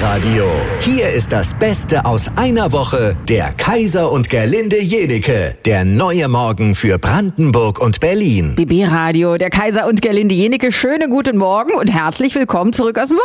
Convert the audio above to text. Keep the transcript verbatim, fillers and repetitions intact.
Radio. Hier ist das Beste aus einer Woche. Der Kaiser und Gerlinde Jenike. Der neue Morgen für Brandenburg und Berlin. B B Radio, der Kaiser und Gerlinde Jenike. Schönen guten Morgen und herzlich willkommen zurück aus dem Wochenende.